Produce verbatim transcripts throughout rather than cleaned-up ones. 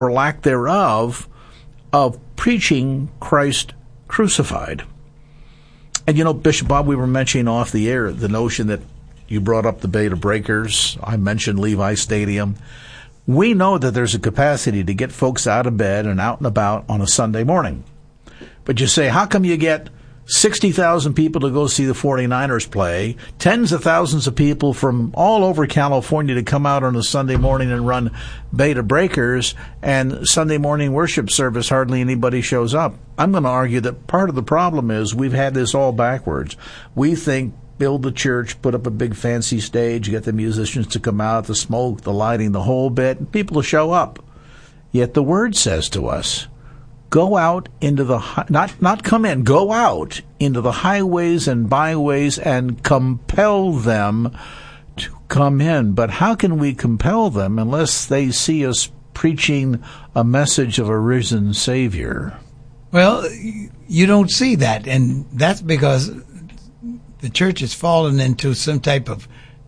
or lack thereof of preaching Christ crucified. And you know, Bishop Bob, we were mentioning off the air the notion that you brought up the Beta Breakers. I mentioned Levi Stadium. We know that there's a capacity to get folks out of bed and out and about on a Sunday morning. But you say, how come you get sixty thousand people to go see the forty-niners play, tens of thousands of people from all over California to come out on a Sunday morning and run Beta Breakers, and Sunday morning worship service hardly anybody shows up? I'm going to argue that part of the problem is we've had this all backwards. We think build the church, put up a big fancy stage, get the musicians to come out, the smoke, the lighting, the whole bit, and people to show up. Yet the Word says to us, go out into the, not, not come in, go out into the highways and byways and compel them to come in. But how can we compel them unless they see us preaching a message of a risen Savior? Well, you don't see that, and that's because the church has fallen into some type of,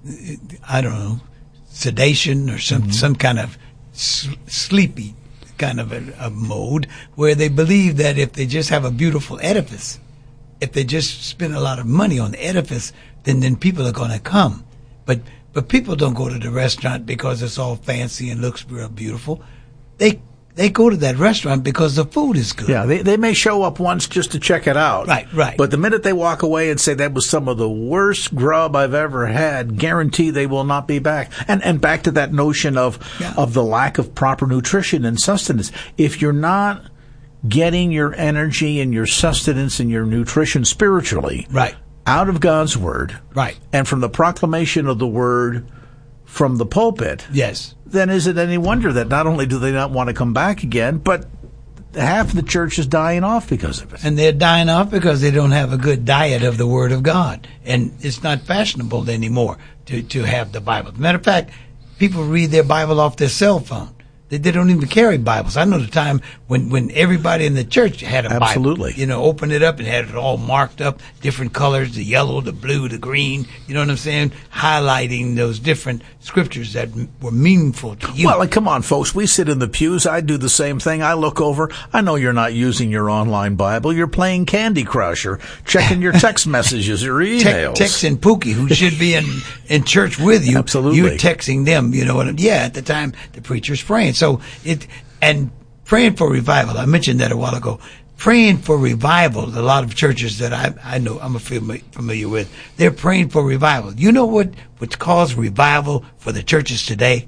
I don't know, sedation or some, mm-hmm. some kind of s- sleepy kind of a, a mode where they believe that if they just have a beautiful edifice, if they just spend a lot of money on the edifice, then, then people are going to come. But but people don't go to the restaurant because it's all fancy and looks real beautiful. They They go to that restaurant because the food is good. Yeah, they they may show up once just to check it out. Right, right. But the minute they walk away and say that was some of the worst grub I've ever had, guarantee they will not be back. And and back to that notion of yeah. of the lack of proper nutrition and sustenance. If you're not getting your energy and your sustenance and your nutrition spiritually right. out of God's Word, right, and from the proclamation of the Word from the pulpit, yes, then is it any wonder that not only do they not want to come back again, but half the church is dying off because of it. And they're dying off because they don't have a good diet of the Word of God. And it's not fashionable anymore to, to have the Bible. As a matter of fact, people read their Bible off their cell phone. They, they don't even carry Bibles. I know the time when, when everybody in the church had a Bible. Absolutely. You know, opened it up and had it all marked up, different colors, the yellow, the blue, the green, you know what I'm saying? Highlighting those different scriptures that m- were meaningful to you. Well, like, come on, folks. We sit in the pews. I do the same thing. I look over. I know you're not using your online Bible. You're playing Candy Crush or checking your text messages or emails. Te- texting Pookie, who should be in, in church with you. Absolutely. You're texting them, you know what I mean? Yeah, at the time, the preacher's praying. So it, and praying for revival. I mentioned that a while ago. Praying for revival. A lot of churches that I, I know, I'm familiar with, they're praying for revival. You know what, what's caused revival for the churches today?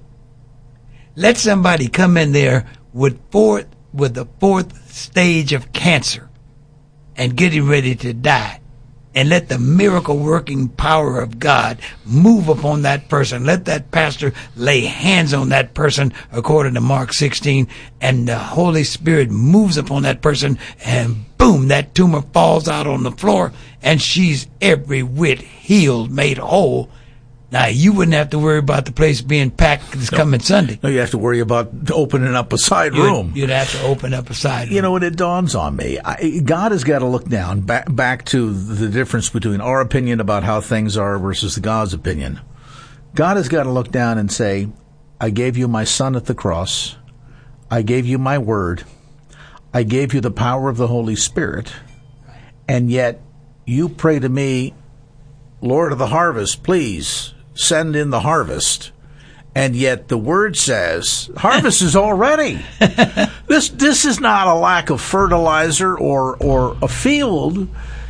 Let somebody come in there with fourth, with the fourth stage of cancer and getting ready to die. And let the miracle working power of God move upon that person. Let that pastor lay hands on that person according to Mark sixteen, and the Holy Spirit moves upon that person, and boom, that tumor falls out on the floor, and she's every whit healed, made whole. Now, you wouldn't have to worry about the place being packed this no. coming Sunday. No, you have to worry about opening up a side you'd, room. You'd have to open up a side room. You know, what it dawns on me, I, God has got to look down, back, back to the difference between our opinion about how things are versus God's opinion. God has got to look down and say, I gave you my son at the cross. I gave you my word. I gave you the power of the Holy Spirit. And yet you pray to me, Lord of the harvest, please send in the harvest. And yet the word says harvest is already. This this is not a lack of fertilizer or or a field,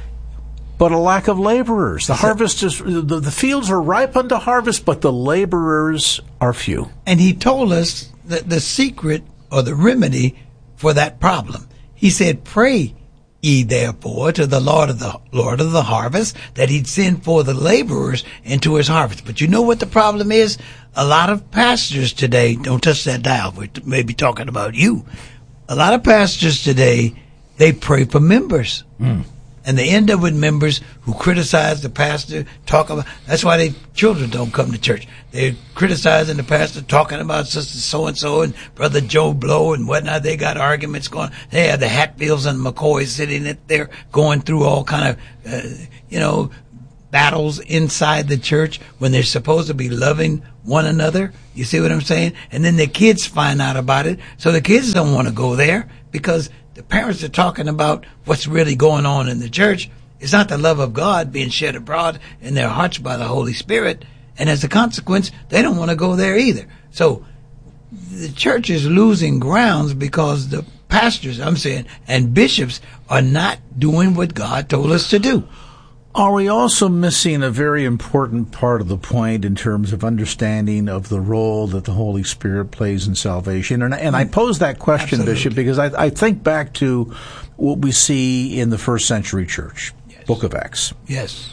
but a lack of laborers. The harvest is the, the fields are ripe unto harvest, but the laborers are few. And he told us that the secret or the remedy for that problem. He said, pray ye therefore to the Lord of the Lord of the harvest that he'd send for the laborers into his harvest. But you know what the problem is? A lot of pastors today, don't touch that dial, we're maybe talking about you. A lot of pastors today, they pray for members. Mm. And they end up with members who criticize the pastor, talk about, that's why their children don't come to church. They're criticizing the pastor, talking about Sister So-and-so and Brother Joe Blow and whatnot. They got arguments going. They have the Hatfields and McCoys sitting there going through all kind of, uh, you know, battles inside the church when they're supposed to be loving one another. You see what I'm saying? And then the kids find out about it. So the kids don't want to go there because the parents are talking about what's really going on in the church. It's not the love of God being shed abroad in their hearts by the Holy Spirit. And as a consequence, they don't want to go there either. So the church is losing grounds because the pastors, I'm saying, and bishops are not doing what God told us to do. Are we also missing a very important part of the point in terms of understanding of the role that the Holy Spirit plays in salvation? And, and I pose that question, Absolutely. Bishop, because I, I think back to what we see in the first century church, yes. Book of Acts. Yes.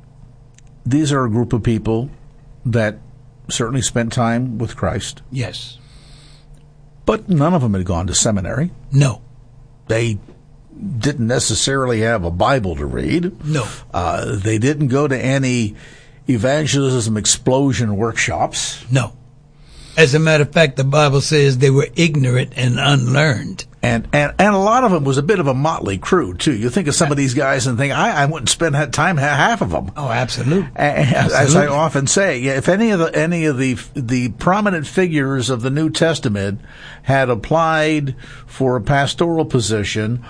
These are a group of people that certainly spent time with Christ. Yes. But none of them had gone to seminary. No. They didn't necessarily have a Bible to read. No. Uh, they didn't go to any evangelism explosion workshops. No. As a matter of fact, the Bible says they were ignorant and unlearned. And, and and a lot of them was a bit of a motley crew, too. You think of some of these guys and think, I, I wouldn't spend that time, half of them. Oh, absolutely. As, absolutely. as I often say, if any of the any of the the prominent figures of the New Testament had applied for a pastoral position,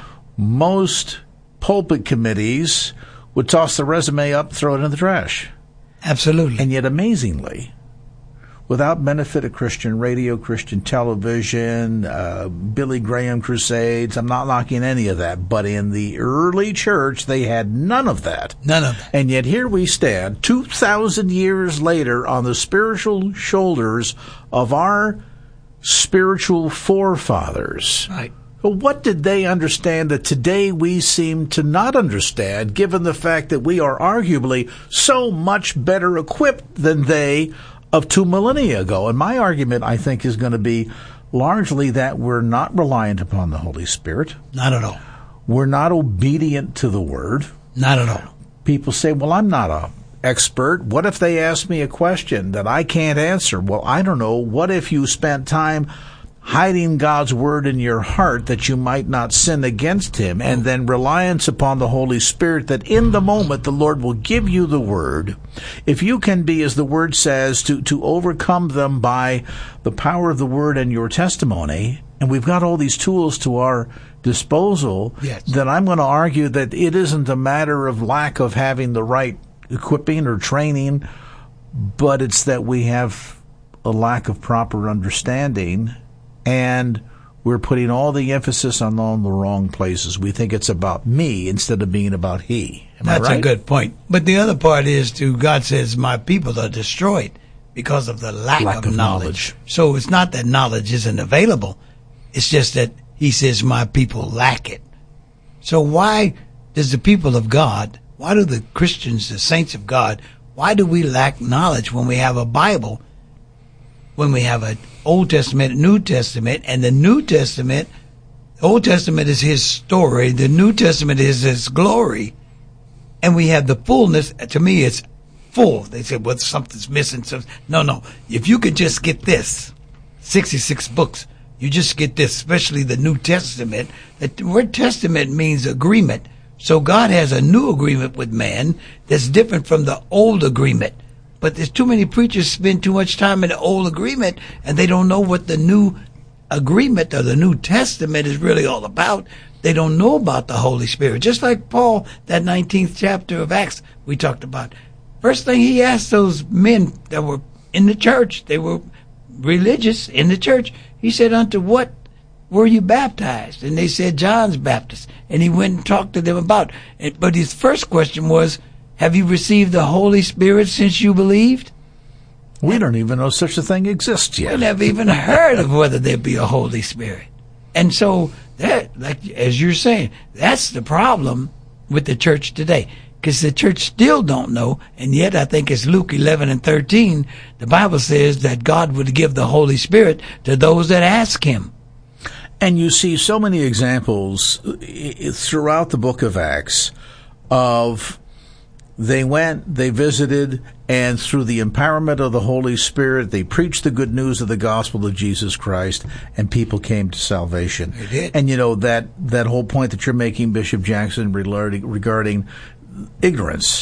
most pulpit committees would toss the resume up, throw it in the trash. Absolutely. And yet, amazingly, without benefit of Christian radio, Christian television, uh, Billy Graham crusades, I'm not knocking any of that, but in the early church, they had none of that. None of that. And yet here we stand, two thousand years later, on the spiritual shoulders of our spiritual forefathers. Right. What did they understand that today we seem to not understand, given the fact that we are arguably so much better equipped than they of two millennia ago? And my argument, I think, is going to be largely that we're not reliant upon the Holy Spirit. Not at all. We're not obedient to the Word. Not at all. People say, well, I'm not a expert. What if they ask me a question that I can't answer? Well, I don't know. What if you spent time hiding God's Word in your heart that you might not sin against Him, and then reliance upon the Holy Spirit that in the moment the Lord will give you the Word. If you can be, as the Word says, to, to overcome them by the power of the Word and your testimony, and we've got all these tools to our disposal, yes. then I'm going to argue that it isn't a matter of lack of having the right equipping or training, but it's that we have a lack of proper understanding. And we're putting all the emphasis on all the wrong places. We think it's about me instead of being about He. Am That's I right? a good point. But the other part is, too, God says, my people are destroyed because of the lack, lack of, of knowledge. knowledge. So it's not that knowledge isn't available. It's just that He says, my people lack it. So why does the people of God, why do the Christians, the saints of God, why do we lack knowledge when we have a Bible, when we have an Old Testament, New Testament, and the New Testament, Old Testament is His story, the New Testament is His glory, and we have the fullness. To me, it's full. They say, well, something's missing. So, no, no. If you could just get this, sixty-six books, you just get this, especially the New Testament. The word testament means agreement. So God has a new agreement with man that's different from the old agreement. But there's too many preachers spend too much time in the old agreement, and they don't know what the new agreement or the New Testament is really all about. They don't know about the Holy Spirit. Just like Paul, that nineteenth chapter of Acts we talked about. First thing he asked those men that were in the church, they were religious in the church, he said, unto what were you baptized? And they said, John's Baptist. And he went and talked to them about it. But his first question was, have you received the Holy Spirit since you believed? We and don't even know such a thing exists yet. We never even heard of whether there be a Holy Spirit. And so, that, like as you're saying, that's the problem with the church today. Because the church still don't know, and yet I think it's Luke eleven and thirteen, the Bible says that God would give the Holy Spirit to those that ask Him. And you see so many examples throughout the book of Acts of they went, they visited, and through the empowerment of the Holy Spirit, they preached the good news of the gospel of Jesus Christ, and people came to salvation. They did. And you know, that, that whole point that you're making, Bishop Jackson, regarding, regarding ignorance.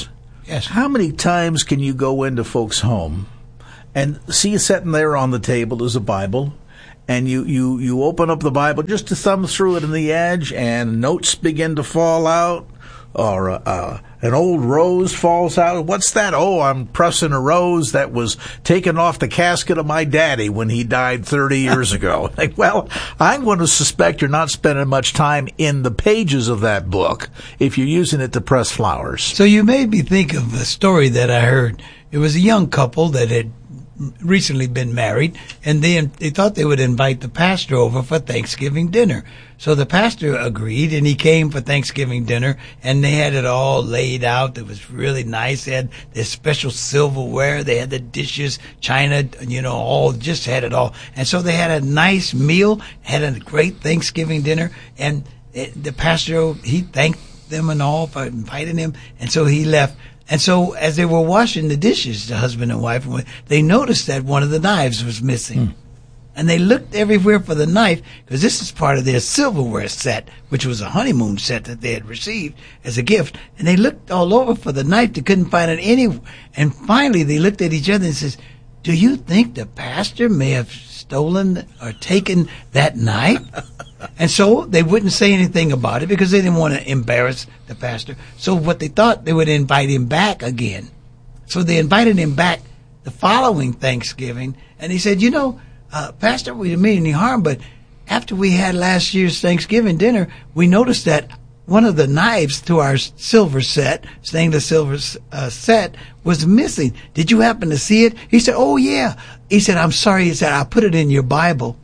Yes. How many times can you go into folks' home and see sitting there on the table is a Bible, and you, you, you open up the Bible just to thumb through it in the edge, and notes begin to fall out, or uh, uh, an old rose falls out. What's that? Oh, I'm pressing a rose that was taken off the casket of my daddy when he died thirty years ago. Like, well, I'm going to suspect you're not spending much time in the pages of that book if you're using it to press flowers. So you made me think of a story that I heard. It was a young couple that had recently been married, and they they thought they would invite the pastor over for Thanksgiving dinner. So the pastor agreed, and he came for Thanksgiving dinner, and they had it all laid out. It was really nice. They had their special silverware. They had the dishes, china, you know, all, just had it all. And so they had a nice meal, had a great Thanksgiving dinner, and it, the pastor, he thanked them and all for inviting him, and so he left. And so as they were washing the dishes, the husband and wife, they noticed that one of the knives was missing. Mm. And they looked everywhere for the knife, because this is part of their silverware set, which was a honeymoon set that they had received as a gift. And they looked all over for the knife. They couldn't find it anywhere. And finally, they looked at each other and says, "Do you think the pastor may have stolen or taken that knife?" And so they wouldn't say anything about it because they didn't want to embarrass the pastor. So what they thought, they would invite him back again. So they invited him back the following Thanksgiving. And he said, "You know, uh, Pastor, we didn't mean any harm, but after we had last year's Thanksgiving dinner, we noticed that one of the knives to our silver set, stainless silver uh, set, was missing. Did you happen to see it?" He said, "Oh, yeah." He said, "I'm sorry." He said, "I put it in your Bible."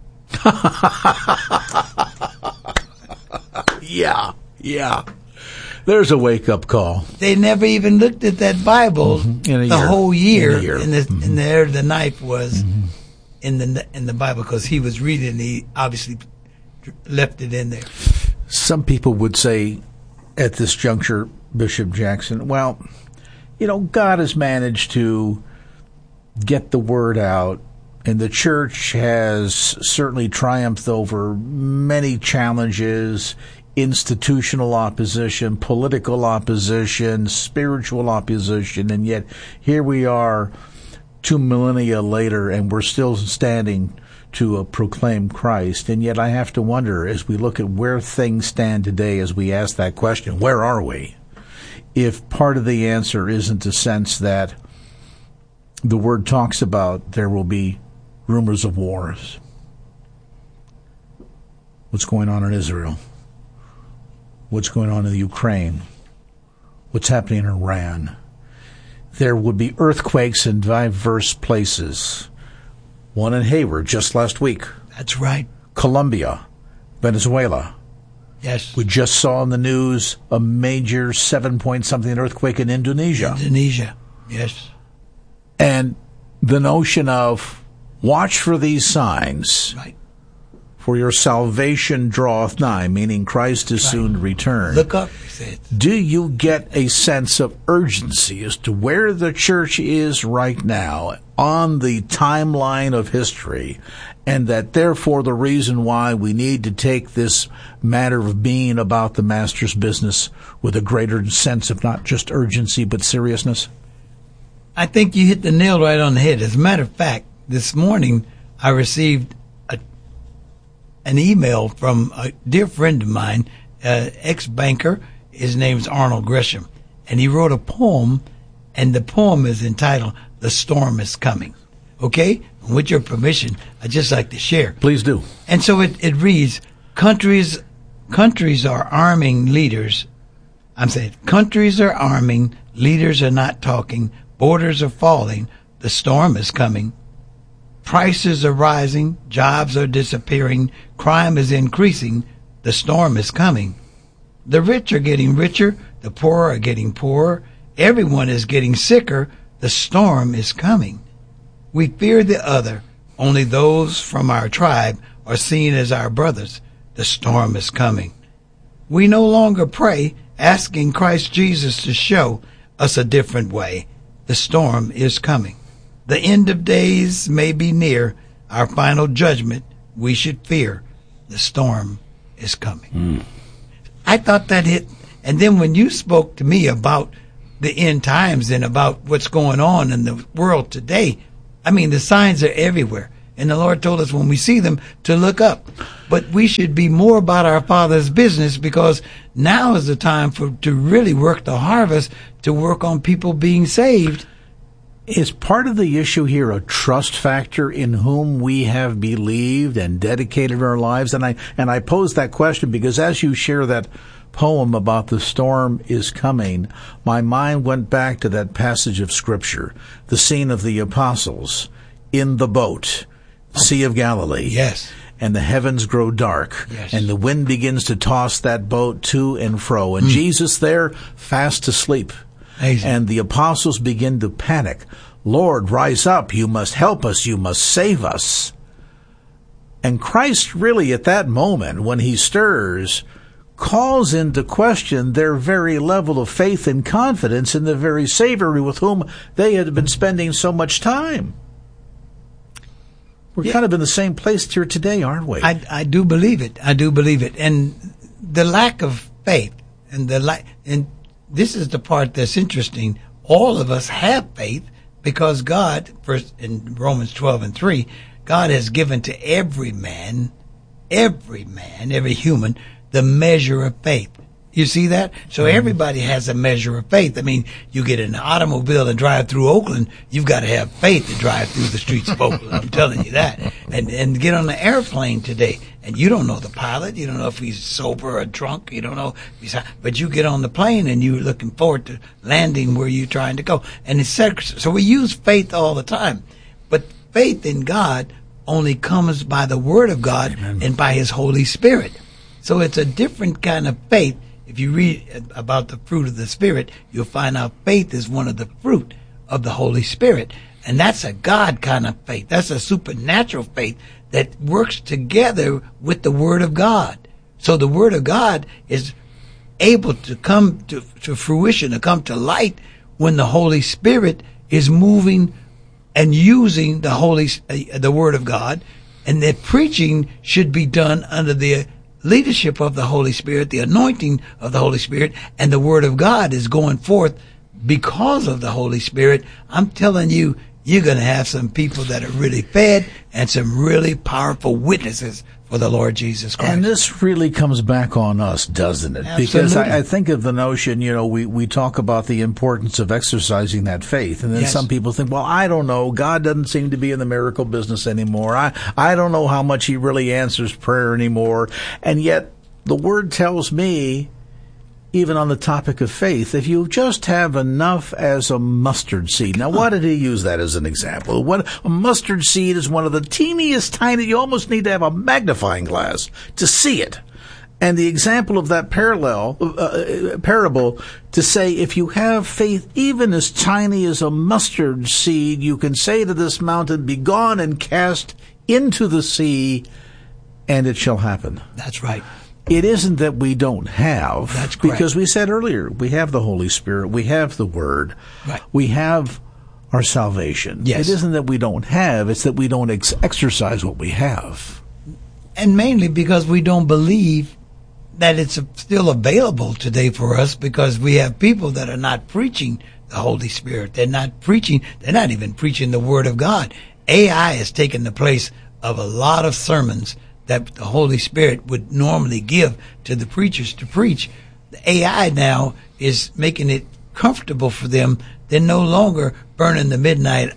yeah, yeah. There's a wake-up call. They never even looked at that Bible mm-hmm. in a the year. whole year, in a year. and, the, mm-hmm. and there the knife was mm-hmm. in the in the Bible, because he was reading and he obviously left it in there. Some people would say at this juncture, Bishop Jackson, well, you know, God has managed to get the word out, and the church has certainly triumphed over many challenges, institutional opposition, political opposition, spiritual opposition, and yet here we are two millennia later, and we're still standing to uh, proclaim Christ. And yet I have to wonder, as we look at where things stand today, as we ask that question, where are we? If part of the answer isn't the sense that the Word talks about there will be rumors of wars. What's going on in Israel? What's going on in the Ukraine? What's happening in Iran? There would be earthquakes in diverse places. One in Hayward just last week. That's right. Colombia, Venezuela. Yes. We just saw in the news a major seven-point-something earthquake in Indonesia. Indonesia, yes. And the notion of watch for these signs, right, for your salvation draweth nigh, meaning Christ is right. soon to return. Look up, he said. Do you get a sense of urgency as to where the church is right now on the timeline of history, and that therefore the reason why we need to take this matter of being about the Master's business with a greater sense of not just urgency but seriousness? I think you hit the nail right on the head. As a matter of fact, this morning I received a, an email from a dear friend of mine, uh, ex-banker. His name's Arnold Gresham, and he wrote a poem, and the poem is entitled "The Storm is Coming." Okay? And with your permission, I'd just like to share. Please do. And so it, it reads, countries, countries are arming leaders. I'm saying countries are arming, leaders are not talking, borders are falling, the storm is coming. Prices are rising, jobs are disappearing, crime is increasing, the storm is coming. The rich are getting richer, the poor are getting poorer, everyone is getting sicker, the storm is coming. We fear the other, only those from our tribe are seen as our brothers, the storm is coming. We no longer pray, asking Christ Jesus to show us a different way. The storm is coming. The end of days may be near. Our final judgment we should fear. The storm is coming. Mm. I thought that hit. And then when you spoke to me about the end times and about what's going on in the world today, I mean, the signs are everywhere. And the Lord told us when we see them to look up. But we should be more about our Father's business, because now is the time for to really work the harvest, to work on people being saved. Is part of the issue here a trust factor in whom we have believed and dedicated our lives? And I and I pose that question because as you share that poem about the storm is coming, my mind went back to that passage of Scripture, the scene of the apostles in the boat, Sea of Galilee. Yes. And the heavens grow dark. Yes. And the wind begins to toss that boat to and fro. And mm. Jesus there, fast asleep. Amazing. And the apostles begin to panic. Lord, rise up. You must help us. You must save us. And Christ really at that moment, when he stirs, calls into question their very level of faith and confidence in the very Savior with whom they had been spending so much time. We're yeah. kind of in the same place here today, aren't we? I, I do believe it. I do believe it. And the lack of faith, and the la- and this is the part that's interesting. All of us have faith because God, first in Romans twelve and three, God has given to every man, every man, every human, the measure of faith. You see that? So everybody has a measure of faith. I mean, you get in an automobile and drive through Oakland, you've got to have faith to drive through the streets of Oakland. I'm telling you that. And and get on an airplane today, and you don't know the pilot. You don't know if he's sober or drunk. You don't know if he's, but you get on the plane and you're looking forward to landing where you're trying to go. And it's so we use faith all the time, but faith in God only comes by the Word of God Amen. And by His Holy Spirit. So it's a different kind of faith. If you read about the fruit of the Spirit, you'll find out faith is one of the fruit of the Holy Spirit. And that's a God kind of faith. That's a supernatural faith that works together with the Word of God. So the Word of God is able to come to, to fruition, to come to light when the Holy Spirit is moving and using the Holy, uh, the Word of God. And that preaching should be done under the leadership of the Holy Spirit, the anointing of the Holy Spirit, and the Word of God is going forth because of the Holy Spirit. I'm telling you, you're going to have some people that are really fed and some really powerful witnesses for the Lord Jesus Christ. And this really comes back on us, doesn't it? Absolutely. Because I, I think of the notion, you know, we, we talk about the importance of exercising that faith. And then yes. some people think, well, I don't know. God doesn't seem to be in the miracle business anymore. I, I don't know how much He really answers prayer anymore. And yet the Word tells me, even on the topic of faith, if you just have enough as a mustard seed. Now, why did he use that as an example? What, a mustard seed is one of the teeniest, tiny, you almost need to have a magnifying glass to see it. And the example of that parallel, uh, parable to say, if you have faith even as tiny as a mustard seed, you can say to this mountain, be gone and cast into the sea, and it shall happen. That's right. It isn't that we don't have. That's correct. Because we said earlier, we have the Holy Spirit, we have the Word, right. we have our salvation. Yes. It isn't that we don't have, it's that we don't ex- exercise what we have. And mainly because we don't believe that it's still available today for us, because we have people that are not preaching the Holy Spirit. They're not preaching, they're not even preaching the Word of God. A I has taken the place of a lot of sermons that the Holy Spirit would normally give to the preachers to preach. The A I now is making it comfortable for them. They're no longer burning the midnight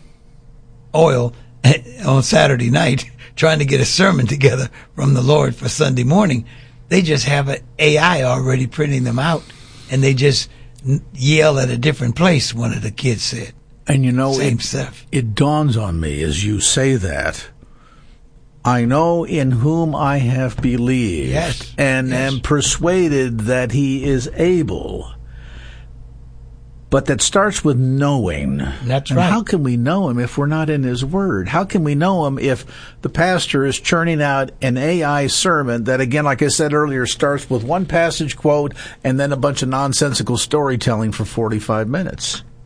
oil on Saturday night trying to get a sermon together from the Lord for Sunday morning. They just have an A I already printing them out, and they just yell at a different place, one of the kids said. And you know, Same it, stuff. It dawns on me as you say that, I know in whom I have believed, yes, and yes. am persuaded that He is able. But that starts with knowing. That's and right. How can we know Him if we're not in His Word? How can we know Him if the pastor is churning out an A I sermon that, again, like I said earlier, starts with one passage quote and then a bunch of nonsensical storytelling for forty-five minutes?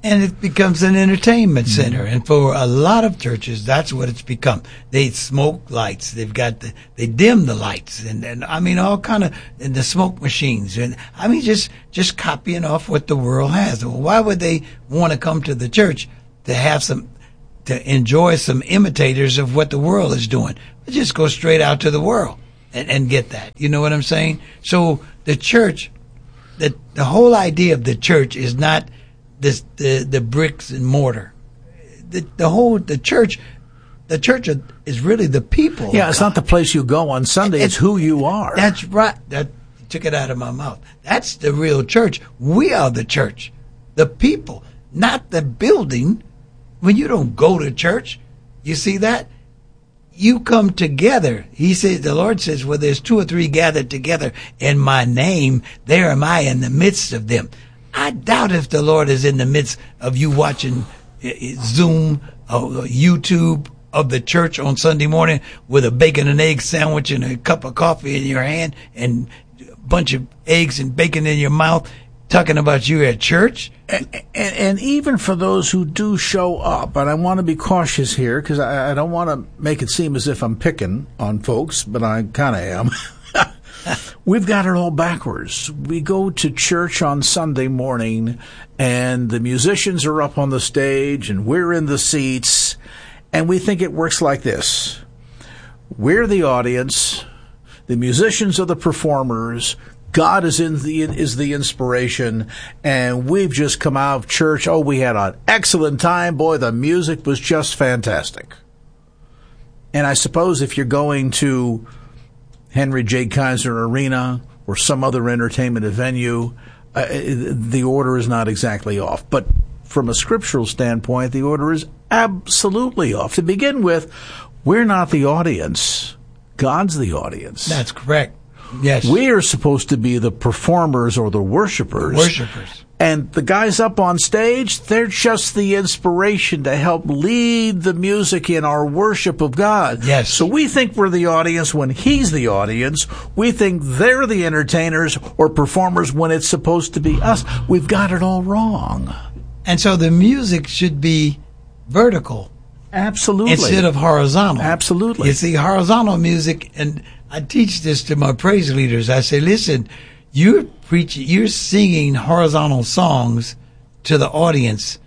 And it becomes an entertainment center. Mm-hmm. And for a lot of churches, that's what it's become. They smoke lights. They've got the, they dim the lights. And, and I mean, all kind of, and the smoke machines. And I mean, just, just copying off what the world has. Well, why would they want to come to the church to have some, to enjoy some imitators of what the world is doing? Just go straight out to the world and, and get that. You know what I'm saying? So the church, the, the whole idea of the church is not this, the, the bricks and mortar. The, the whole, the church, the church is really the people. Yeah, it's not the place you go on Sunday. It's, it's who you are. That's right. That you took it out of my mouth. That's the real church. We are the church. The people, not the building. When you don't go to church, you see that? You come together. He says, the Lord says, well, there's two or three gathered together in my name, there am I in the midst of them. I doubt if the Lord is in the midst of you watching Zoom or YouTube of the church on Sunday morning with a bacon and egg sandwich and a cup of coffee in your hand and a bunch of eggs and bacon in your mouth, talking about you at church. And, and, and even for those who do show up, and I want to be cautious here because I, I don't want to make it seem as if I'm picking on folks, but I kind of am. We've got it all backwards. We go to church on Sunday morning, and the musicians are up on the stage, and we're in the seats, and we think it works like this. We're the audience. The musicians are the performers. God is in the is the inspiration, and we've just come out of church. Oh, we had an excellent time. Boy, the music was just fantastic. And I suppose if you're going to Henry J. Kaiser Arena or some other entertainment venue, uh, the order is not exactly off. But from a scriptural standpoint, the order is absolutely off. To begin with, we're not the audience. God's the audience. That's correct. Yes. We are supposed to be the performers or the worshipers. The worshipers. And the guys up on stage, they're just the inspiration to help lead the music in our worship of God. Yes. So we think we're the audience when He's the audience. We think they're the entertainers or performers when it's supposed to be us. We've got it all wrong. And so the music should be vertical. Absolutely. Instead of horizontal. Absolutely. You see, horizontal music, and I teach this to my praise leaders. I say, listen, you're preaching, you're singing horizontal songs to the audience.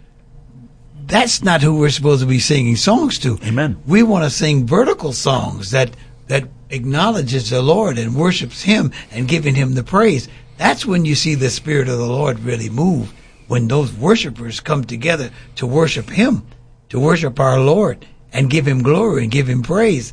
That's not who we're supposed to be singing songs to. Amen. We want to sing vertical songs that, that acknowledges the Lord and worships Him and giving Him the praise. That's when you see the Spirit of the Lord really move, when those worshipers come together to worship Him, to worship our Lord and give Him glory and give Him praise.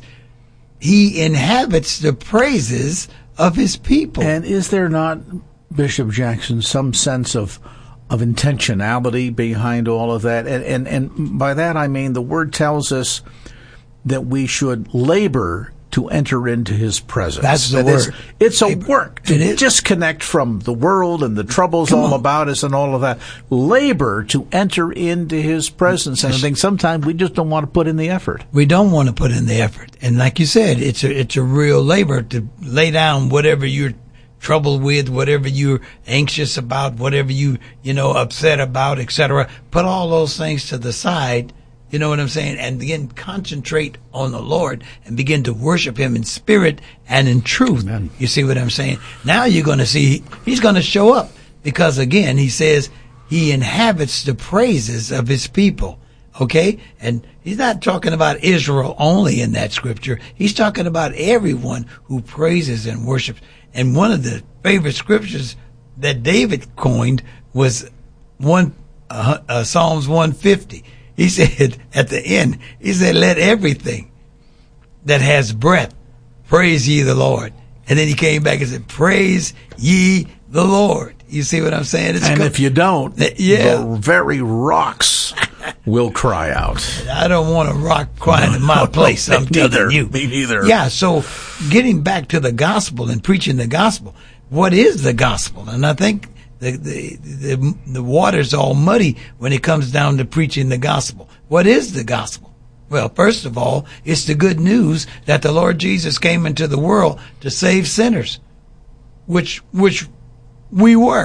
He inhabits the praises of His people. And is there not, Bishop Jackson, some sense of of intentionality behind all of that? And, and, and by that I mean the Word tells us that we should labor to enter into His presence. That's the that word. Is, it's a labor. work to it is. disconnect from the world and the troubles Come all on. about us and all of that. Labor to enter into His presence. And I think sometimes we just don't want to put in the effort. We don't want to put in the effort. And like you said, it's a, it's a real labor to lay down whatever you're troubled with, whatever you're anxious about, whatever you, you know, upset about, et cetera. Put all those things to the side. You know what I'm saying? And begin concentrate on the Lord and begin to worship Him in spirit and in truth. Amen. You see what I'm saying? Now you're going to see He's going to show up, because again, He says He inhabits the praises of His people. Okay? And He's not talking about Israel only in that scripture. He's talking about everyone who praises and worships. And one of the favorite scriptures that David coined was one uh, uh, Psalms one fifty. He said at the end, he said, let everything that has breath praise ye the Lord. And then he came back and said, praise ye the Lord. You see what I'm saying? It's and co- if you don't, yeah. the very rocks will cry out. I don't want a rock crying in my place. I'm telling you. Me neither. Yeah, so getting back to the gospel and preaching the gospel. What is the gospel? And I think The, the, the, the water's all muddy when it comes down to preaching the gospel. What is the gospel? Well, first of all, it's the good news that the Lord Jesus came into the world to save sinners, which, which we were.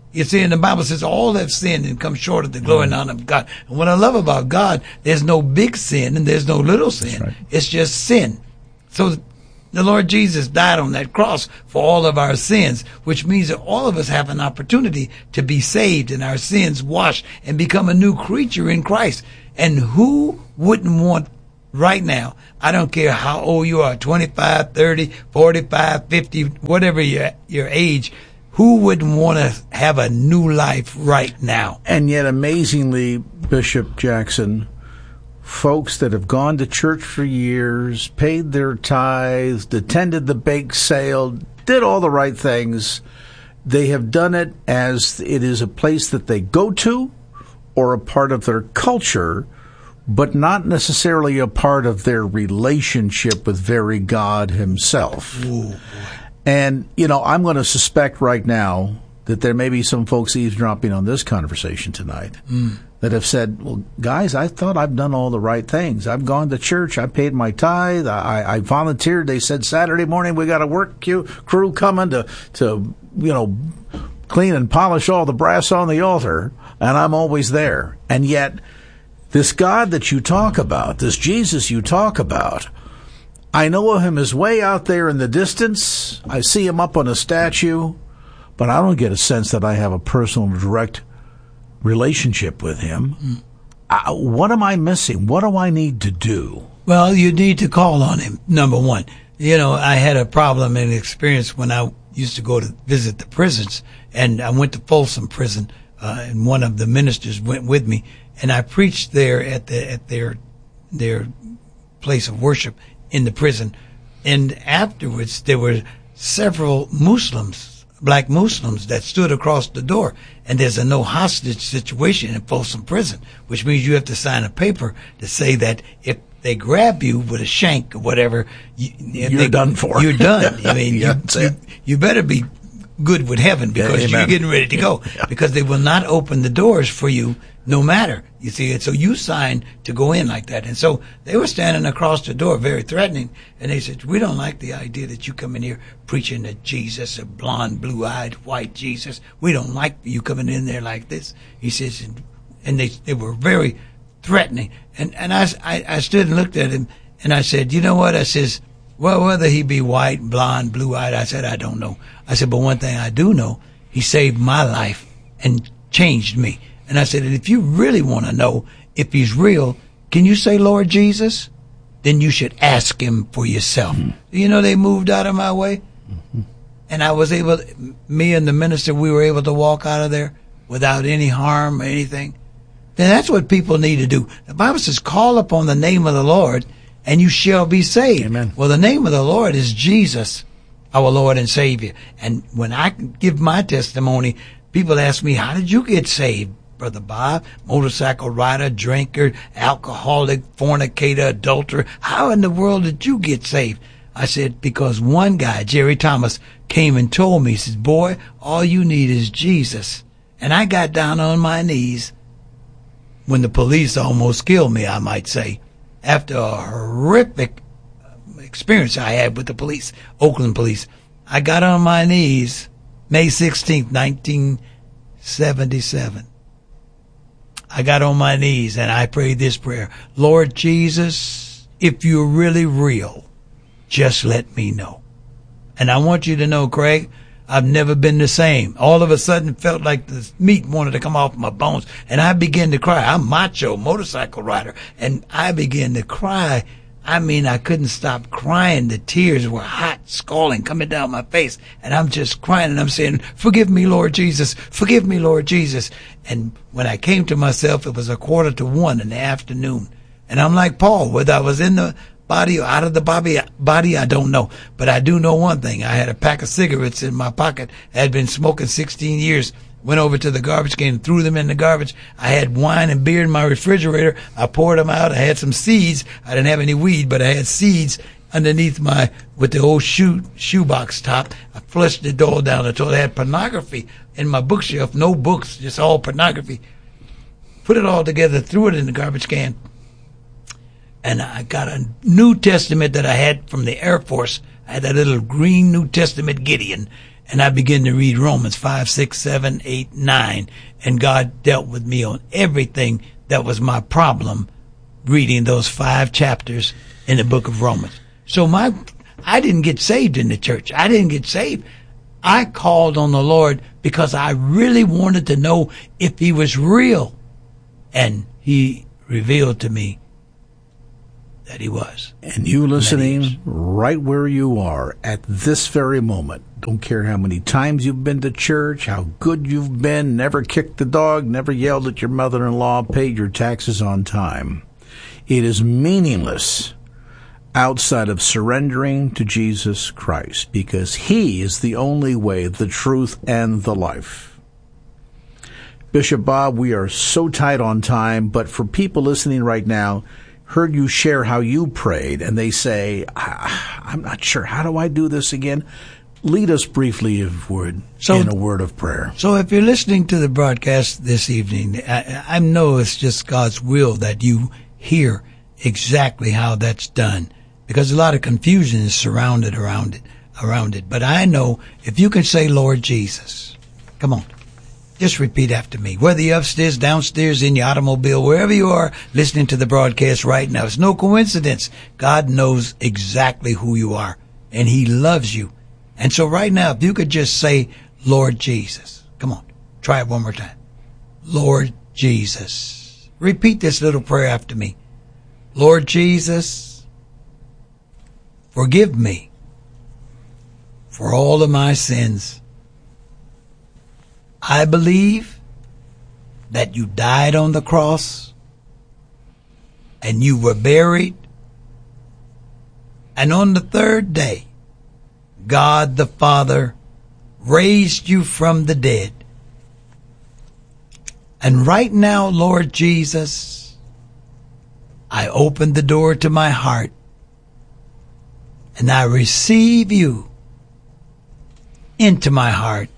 You see, and the Bible says all have sinned and come short of the glory and honor of God. And what I love about God, there's no big sin and there's no little sin. Right. It's just sin. So the Lord Jesus died on that cross for all of our sins, which means that all of us have an opportunity to be saved and our sins washed and become a new creature in Christ. And who wouldn't want right now, I don't care how old you are, twenty-five, thirty, forty-five, fifty, whatever your, your age, who wouldn't want to have a new life right now? And yet, amazingly, Bishop Jackson, folks that have gone to church for years, paid their tithes, attended the bake sale, did all the right things, they have done it as it is a place that they go to or a part of their culture, but not necessarily a part of their relationship with very God himself. Ooh, and, you know, I'm going to suspect right now that there may be some folks eavesdropping on this conversation tonight mm. that have said, well, guys, I thought I've done all the right things. I've gone to church. I paid my tithe. I, I volunteered. They said Saturday morning we got a work queue, crew coming to, to, you know, clean and polish all the brass on the altar, and I'm always there. And yet this God that you talk about, this Jesus you talk about, I know of him as way out there in the distance. I see him up on a statue, but I don't get a sense that I have a personal, direct relationship with him. Mm. Uh, what am I missing? What do I need to do? Well, you need to call on him, number one. You know, I had a problem and experience when I used to go to visit the prisons, and I went to Folsom Prison, uh, and one of the ministers went with me, and I preached there at the at their their place of worship in the prison. And afterwards, there were several Muslims, black Muslims, that stood across the door. And there's a no hostage situation in Folsom Prison, which means you have to sign a paper to say that if they grab you with a shank or whatever, you, you're they, done for. You're done. I mean, yeah, you, you, you better be good with heaven because yeah, you're getting ready to go, yeah. because they will not open the doors for you no matter. You see, and so you signed to go in like that. And so they were standing across the door, very threatening, and they said, we don't like the idea that you come in here preaching to Jesus, a blonde, blue-eyed, white Jesus. We don't like you coming in there like this. He says, and, and they they were very threatening. And and I, I, I stood and looked at him, and I said, you know what? I says, well, whether he be white, blonde, blue-eyed, I said, I don't know. I said, but one thing I do know, he saved my life and changed me. And I said, and if you really want to know if he's real, can you say, Lord Jesus? Then you should ask him for yourself. Mm-hmm. You know, they moved out of my way. Mm-hmm. And I was able, me and the minister, we were able to walk out of there without any harm or anything. Then that's what people need to do. The Bible says, call upon the name of the Lord and you shall be saved. Amen. Well, the name of the Lord is Jesus, our Lord and Savior. And when I give my testimony, people ask me, how did you get saved, Brother Bob? Motorcycle rider, drinker, alcoholic, fornicator, adulterer. How in the world did you get saved? I said, because one guy, Jerry Thomas, came and told me, he says, boy, all you need is Jesus. And I got down on my knees when the police almost killed me, I might say, after a horrific experience I had with the police, Oakland police. I got on my knees May sixteenth, nineteen seventy-seven. I got on my knees and I prayed this prayer. Lord Jesus, if you're really real, just let me know. And I want you to know, Craig, I've never been the same. All of a sudden felt like the meat wanted to come off my bones. And I began to cry. I'm macho, motorcycle rider. And I began to cry. I mean, I couldn't stop crying. The tears were hot, scalding, coming down my face. And I'm just crying and I'm saying, forgive me, Lord Jesus. Forgive me, Lord Jesus. And when I came to myself, it was a quarter to one in the afternoon. And I'm like Paul, whether I was in the body or out of the body, body, I don't know. But I do know one thing. I had a pack of cigarettes in my pocket. I had been smoking sixteen years. Went over to the garbage can and threw them in the garbage. I had wine and beer in my refrigerator. I poured them out. I had some seeds. I didn't have any weed, but I had seeds underneath my, with the old shoe, shoebox top. I flushed it all down the toilet. I had pornography in my bookshelf. No books, just all pornography. Put it all together, threw it in the garbage can. And I got a New Testament that I had from the Air Force. I had that little green New Testament Gideon. And I began to read Romans five, six, seven, eight, nine. And God dealt with me on everything that was my problem reading those five chapters in the book of Romans. So my, I didn't get saved in the church. I didn't get saved. I called on the Lord because I really wanted to know if he was real. And he revealed to me that he was. And you listening right where you are at this very moment. Don't care how many times you've been to church, how good you've been, never kicked the dog, never yelled at your mother-in-law, paid your taxes on time. It is meaningless outside of surrendering to Jesus Christ, because he is the only way, the truth, and the life. Bishop Bob, we are so tight on time, but for people listening right now, heard you share how you prayed, and they say, I'm not sure, how do I do this again? Lead us briefly, if word, so, in a word of prayer. So if you're listening to the broadcast this evening, I, I know it's just God's will that you hear exactly how that's done, because a lot of confusion is surrounded around it, around it. But I know if you can say, Lord Jesus, come on, just repeat after me. Whether you're upstairs, downstairs, in your automobile, wherever you are listening to the broadcast right now, it's no coincidence. God knows exactly who you are, and he loves you. And so right now, if you could just say, Lord Jesus, come on, try it one more time. Lord Jesus. Repeat this little prayer after me. Lord Jesus, forgive me for all of my sins. I believe that you died on the cross and you were buried. And on the third day, God the Father raised you from the dead. And right now, Lord Jesus, I open the door to my heart and I receive you into my heart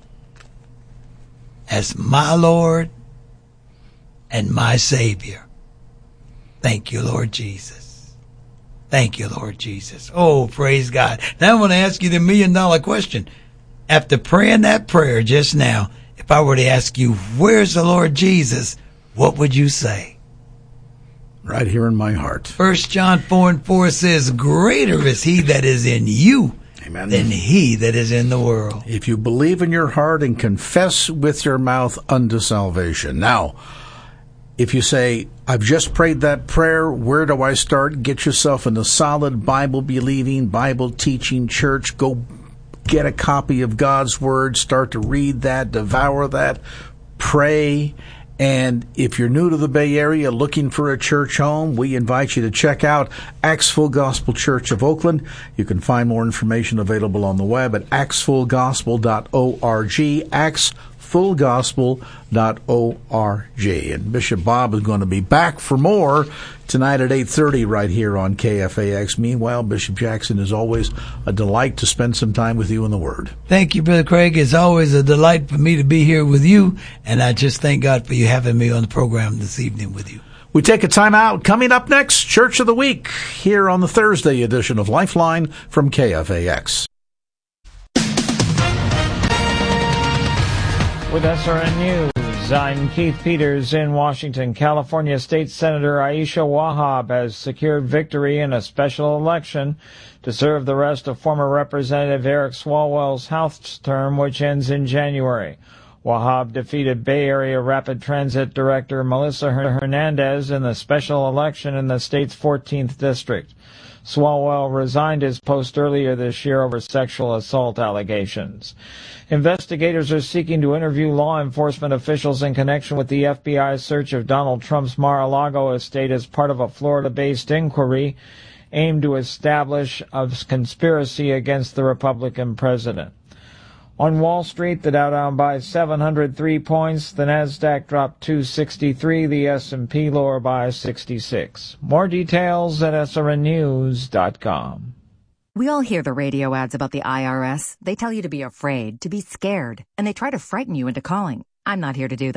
as my Lord and my Savior. Thank you, Lord Jesus. Thank you, Lord Jesus. Oh, praise God. Now I want to ask you the million dollar question. After praying that prayer just now, if I were to ask you, where's the Lord Jesus? What would you say? Right here in my heart. First John four and four says, greater is he that is in you Amen. Than he that is in the world. If you believe in your heart and confess with your mouth unto salvation. Now, if you say, I've just prayed that prayer, where do I start? Get yourself in a solid Bible-believing, Bible-teaching church. Go get a copy of God's Word. Start to read that, devour that, pray. And if you're new to the Bay Area looking for a church home, we invite you to check out Acts Full Gospel Church of Oakland. You can find more information available on the web at acts full gospel dot org, acts full gospel dot org. And Bishop Bob is going to be back for more tonight at eight thirty right here on K F A X. Meanwhile, Bishop Jackson, is always a delight to spend some time with you in the Word. Thank you, Brother Craig. It's always a delight for me to be here with you, and I just thank God for you having me on the program this evening with you. We take a time out. Coming up next, Church of the Week, here on the Thursday edition of Lifeline from K F A X. With S R N News, I'm Keith Peters in Washington. California State Senator Aisha Wahab has secured victory in a special election to serve the rest of former Representative Eric Swalwell's House term, which ends in January. Wahab defeated Bay Area Rapid Transit Director Melissa Hernandez in the special election in the state's fourteenth district. Swalwell resigned his post earlier this year over sexual assault allegations. Investigators are seeking to interview law enforcement officials in connection with the F B I's search of Donald Trump's Mar-a-Lago estate as part of a Florida-based inquiry aimed to establish a conspiracy against the Republican president. On Wall Street, the Dow down by seven hundred three points, the Nasdaq dropped two sixty-three, the S and P lower by sixty-six. More details at S R N news dot com. We all hear the radio ads about the I R S. They tell you to be afraid, to be scared, and they try to frighten you into calling. I'm not here to do that.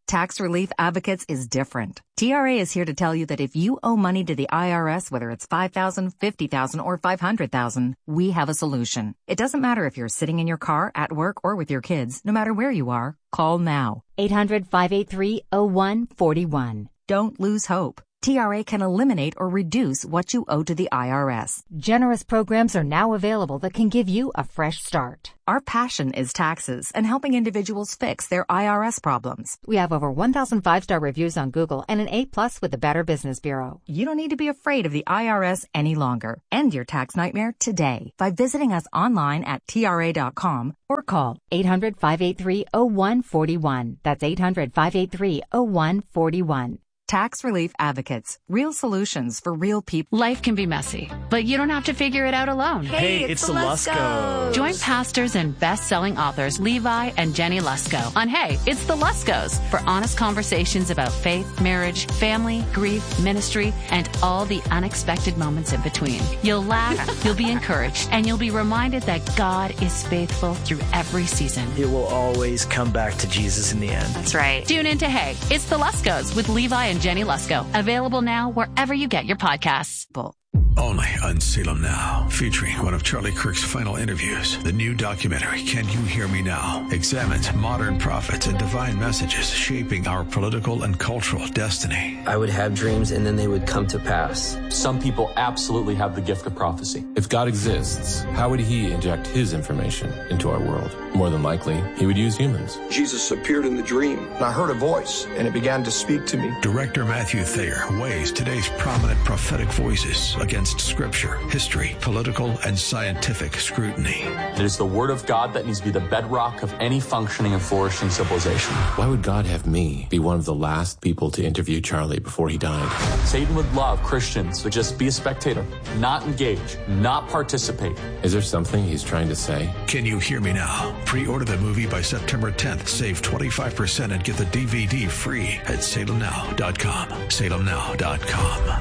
Tax Relief Advocates is different. T R A is here to tell you that if you owe money to the I R S, whether it's five thousand dollars, fifty thousand dollars, or five hundred thousand dollars, we have a solution. It doesn't matter if you're sitting in your car, at work, or with your kids. No matter where you are, call now. eight hundred, five eight three, oh one four one. Don't lose hope. T R A can eliminate or reduce what you owe to the I R S. Generous programs are now available that can give you a fresh start. Our passion is taxes and helping individuals fix their I R S problems. We have over one thousand five-star reviews on Google and an A plus with the Better Business Bureau. You don't need to be afraid of the I R S any longer. End your tax nightmare today by visiting us online at T R A dot com or call eight hundred, five eight three, oh one four one. That's eight hundred, five eight three, oh one four one. Tax Relief Advocates. Real solutions for real people. Life can be messy, but you don't have to figure it out alone. Hey, it's, it's the Luskos. Join pastors and best-selling authors Levi and Jenny Lusko on Hey, It's the Luskos for honest conversations about faith, marriage, family, grief, ministry, and all the unexpected moments in between. You'll laugh, you'll be encouraged, and you'll be reminded that God is faithful through every season. It will always come back to Jesus in the end. That's right. Tune into Hey, It's the Luskos with Levi and Jenny Lusko. Available now wherever you get your podcasts. Only on Salem Now, featuring one of Charlie Kirk's final interviews. The new documentary, Can You Hear Me Now?, examines modern prophets and divine messages shaping our political and cultural destiny. I would have dreams and then they would come to pass. Some people absolutely have the gift of prophecy. If God exists, how would he inject his information into our world? More than likely, he would use humans. Jesus appeared in the dream, and I heard a voice, and it began to speak to me. Director Matthew Thayer weighs today's prominent prophetic voices against scripture, history, political, and scientific scrutiny. It is the Word of God that needs to be the bedrock of any functioning and flourishing civilization. Why would God have me be one of the last people to interview Charlie before he died? Satan would love Christians to just be a spectator, not engage, not participate. Is there something he's trying to say? Can You Hear Me Now? Pre-order the movie by September tenth. Save twenty-five percent and get the D V D free at salem now dot com. salem now dot com.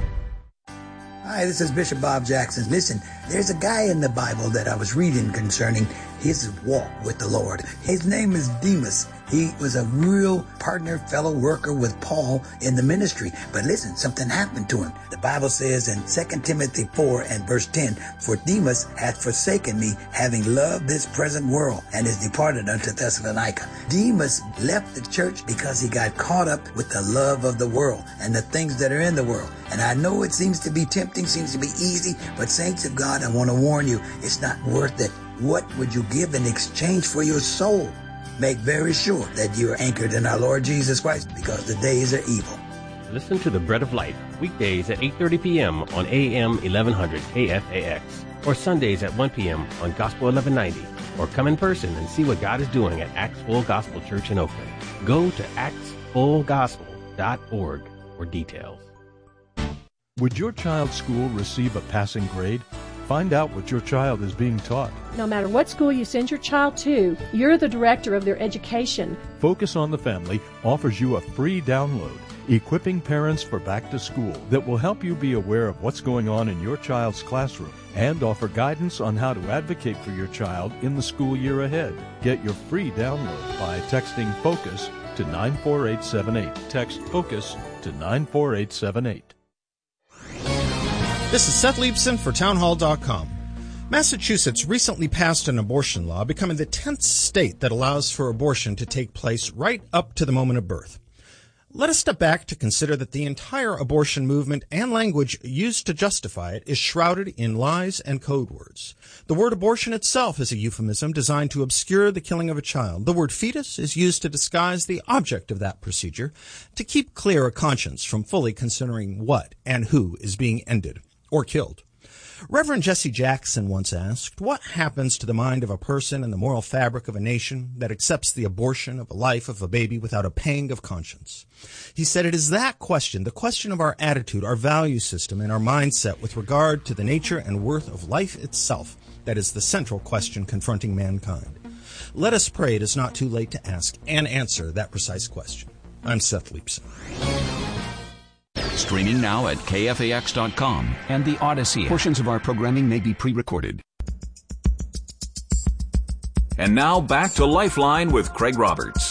Hi, this is Bishop Bob Jackson. Listen, there's a guy in the Bible that I was reading concerning his walk with the Lord. His name is Demas. He was a real partner, fellow worker with Paul in the ministry. But listen, something happened to him. The Bible says in Second Timothy four and verse ten, For Demas hath forsaken me, having loved this present world, and is departed unto Thessalonica. Demas left the church because he got caught up with the love of the world and the things that are in the world. And I know it seems to be tempting, seems to be easy, but saints of God, I want to warn you, it's not worth it. What would you give in exchange for your soul? Make very sure that you are anchored in our Lord Jesus Christ, because the days are evil. Listen to The Bread of Life weekdays at eight thirty p.m. on A M eleven hundred K F A X, or Sundays at one p.m. on Gospel eleven ninety, or come in person and see what God is doing at Acts Full Gospel Church in Oakland. Go to acts full gospel dot org for details. Would your child's school receive a passing grade? Find out what your child is being taught. No matter what school you send your child to, you're the director of their education. Focus on the Family offers you a free download, Equipping Parents for Back to School, that will help you be aware of what's going on in your child's classroom and offer guidance on how to advocate for your child in the school year ahead. Get your free download by texting FOCUS to nine four eight seven eight. Text FOCUS to nine four eight seven eight. This is Seth Leibson for townhall dot com. Massachusetts recently passed an abortion law, becoming the tenth state that allows for abortion to take place right up to the moment of birth. Let us step back to consider that the entire abortion movement and language used to justify it is shrouded in lies and code words. The word abortion itself is a euphemism designed to obscure the killing of a child. The word fetus is used to disguise the object of that procedure, to keep clear a conscience from fully considering what and who is being ended or killed. Reverend Jesse Jackson once asked, what happens to the mind of a person and the moral fabric of a nation that accepts the abortion of a life of a baby without a pang of conscience? He said, it is that question, the question of our attitude, our value system, and our mindset with regard to the nature and worth of life itself, that is the central question confronting mankind. Let us pray it is not too late to ask and answer that precise question. I'm Seth Leibson. Streaming now at K F A X dot com and the Odyssey. Portions of our programming may be pre-recorded. And now back to Lifeline with Craig Roberts.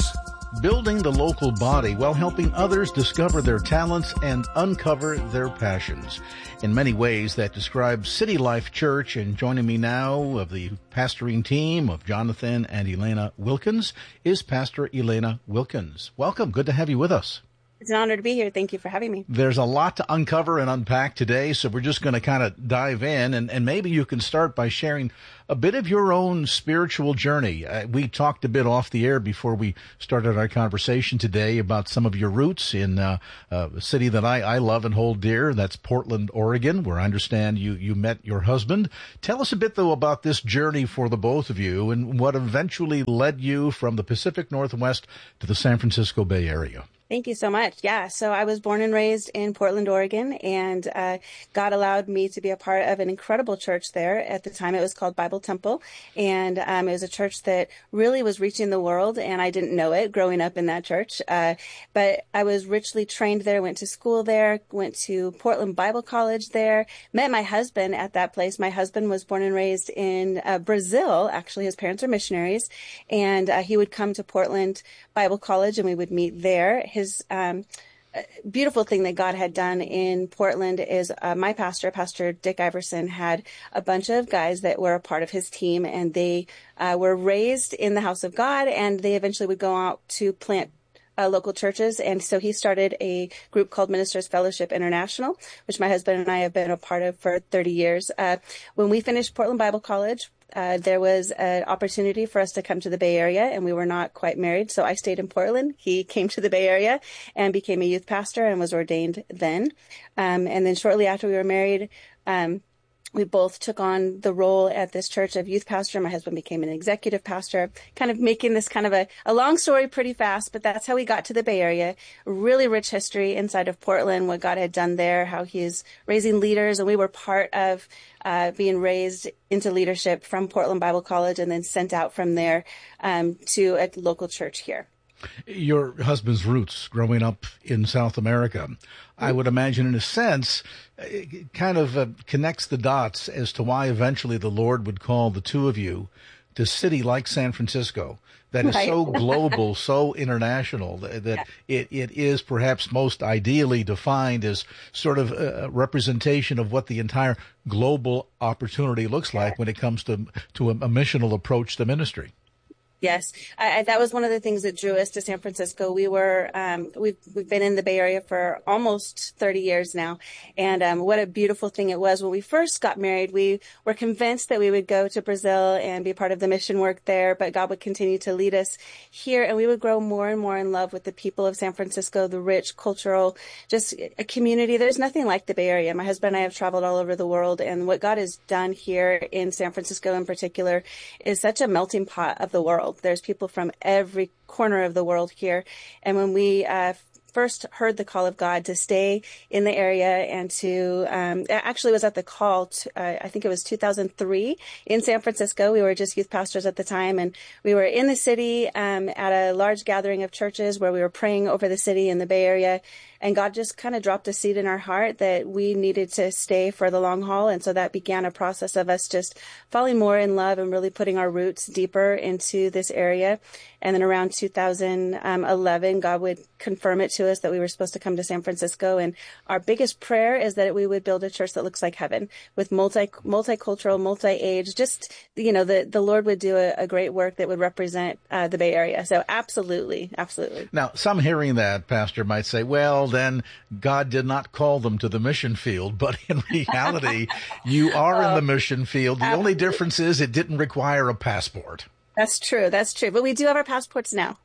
building the local body while helping others discover their talents and uncover their passions. In many ways, that describes City Life Church. And joining me now of the pastoring team of Jonathan and Elena Wilkins is Pastor Elena Wilkins. Welcome. Good to have you with us. It's an honor to be here. Thank you for having me. There's a lot to uncover and unpack today, so we're just going to kind of dive in, and, and maybe you can start by sharing a bit of your own spiritual journey. Uh, we talked a bit off the air before we started our conversation today about some of your roots in uh, uh, a city that I, I love and hold dear. That's Portland, Oregon, where I understand you, you met your husband. Tell us a bit, though, about this journey for the both of you and what eventually led you from the Pacific Northwest to the San Francisco Bay Area. Thank you so much. Yeah, so I was born and raised in Portland, Oregon, and uh, God allowed me to be a part of an incredible church there. At the time, it was called Bible Temple, and um, it was a church that really was reaching the world, and I didn't know it growing up in that church. Uh, but I was richly trained there, went to school there, went to Portland Bible College there, met my husband at that place. My husband was born and raised in uh, Brazil. Actually, his parents are missionaries, and uh, he would come to Portland Bible College, and we would meet there. His um, beautiful thing that God had done in Portland is uh, my pastor, Pastor Dick Iverson, had a bunch of guys that were a part of his team, and they uh, were raised in the house of God, and they eventually would go out to plant Uh, local churches. And so he started a group called Ministers Fellowship International, which my husband and I have been a part of for thirty years. Uh, when we finished Portland Bible College, uh, there was an opportunity for us to come to the Bay Area, and we were not quite married. So I stayed in Portland. He came to the Bay Area and became a youth pastor and was ordained then. Um, and then shortly after we were married, um, we both took on the role at this church of youth pastor. My husband became an executive pastor, kind of making this kind of a, a long story pretty fast, but that's how we got to the Bay Area. Really rich history inside of Portland, what God had done there, how he is raising leaders. And we were part of uh, being raised into leadership from Portland Bible College and then sent out from there um, to a local church here. Your husband's roots growing up in South America, I would imagine in a sense, it kind of uh, connects the dots as to why eventually the Lord would call the two of you to a city like San Francisco that is Right. so global, so international, that, that Yeah. it, it is perhaps most ideally defined as sort of a representation of what the entire global opportunity looks like when it comes to, to a, a missional approach to ministry. Yes, I, I, that was one of the things that drew us to San Francisco. We were, um, we've, we've been in the Bay Area for almost thirty years now. And, um, what a beautiful thing it was. When we first got married, we were convinced that we would go to Brazil and be part of the mission work there, but God would continue to lead us here, and we would grow more and more in love with the people of San Francisco, the rich cultural, just a community. There's nothing like the Bay Area. My husband and I have traveled all over the world, and what God has done here in San Francisco in particular is such a melting pot of the world. There's people from every corner of the world here. And when we uh, first heard the call of God to stay in the area and to, um, actually was at the call, to, uh, I think it was two thousand three in San Francisco. We were just youth pastors at the time, and we were in the city um, at a large gathering of churches where we were praying over the city in the Bay Area. And God just kind of dropped a seed in our heart that we needed to stay for the long haul. And so that began a process of us just falling more in love and really putting our roots deeper into this area. And then around two thousand eleven, God would confirm it to us that we were supposed to come to San Francisco. And our biggest prayer is that we would build a church that looks like heaven, with multi, multicultural, multi-age, just, you know, the, the Lord would do a, a great work that would represent uh, the Bay Area. So absolutely, absolutely. Now, some hearing that, Pastor, might say, well, then God did not call them to the mission field. But in reality, you are oh, in the mission field. The absolutely. Only difference is it didn't require a passport. That's true. That's true. But we do have our passports now.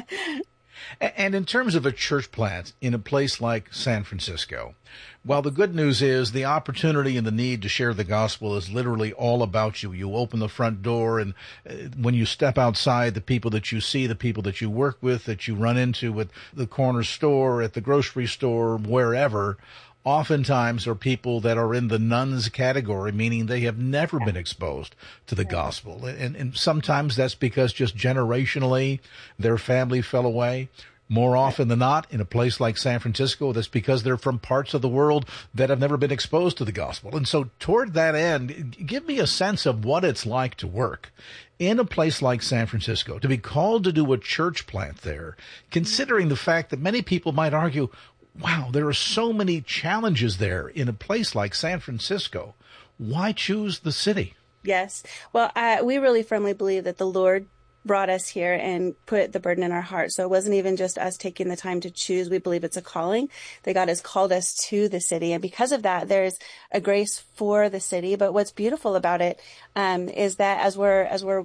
And in terms of a church plant in a place like San Francisco, while the good news is the opportunity and the need to share the gospel is literally all about you. You open the front door, and when you step outside, the people that you see, the people that you work with, that you run into at the corner store, at the grocery store, wherever, oftentimes are people that are in the nones category, meaning they have never been exposed to the gospel. And, and sometimes that's because just generationally their family fell away. More often than not, in a place like San Francisco, that's because they're from parts of the world that have never been exposed to the gospel. And so toward that end, give me a sense of what it's like to work in a place like San Francisco, to be called to do a church plant there, considering the fact that many people might argue, wow, there are so many challenges there in a place like San Francisco. Why choose the city? Yes. Well, uh, we really firmly believe that the Lord brought us here and put the burden in our heart. So it wasn't even just us taking the time to choose. We believe it's a calling that God has called us to the city. And because of that, there's a grace for the city. But what's beautiful about it um, is that as we're, as we're,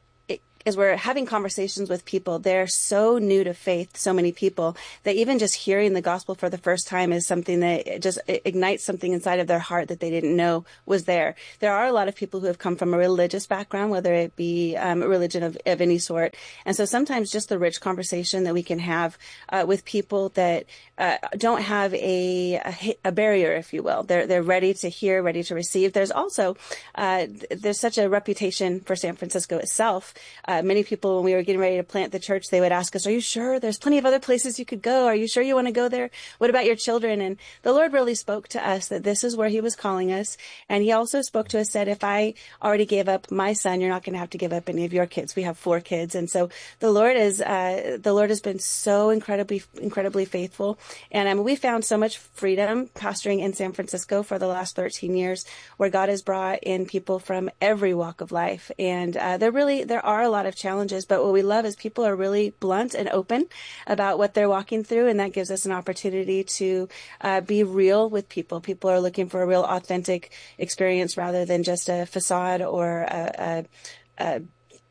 as we're having conversations with people, they're so new to faith, so many people, that even just hearing the gospel for the first time is something that just ignites something inside of their heart that they didn't know was there. There are a lot of people who have come from a religious background, whether it be um, a religion of, of any sort. And so sometimes just the rich conversation that we can have uh, with people that uh, don't have a, a, a barrier, if you will. They're, they're ready to hear, ready to receive. There's also, uh, there's such a reputation for San Francisco itself. Uh, many people, when we were getting ready to plant the church, they would ask us, are you sure? There's plenty of other places you could go. Are you sure you want to go there? What about your children? And the Lord really spoke to us that this is where he was calling us. And he also spoke to us, said, if I already gave up my son, you're not going to have to give up any of your kids. We have four kids. And so the Lord is, uh, the Lord has been so incredibly, incredibly faithful. And um, we found so much freedom pastoring in San Francisco for the last thirteen years, where God has brought in people from every walk of life. And uh, there really, there are a lot of challenges, but what we love is people are really blunt and open about what they're walking through, and that gives us an opportunity to uh, be real with people. People are looking for a real authentic experience rather than just a facade or a, a, a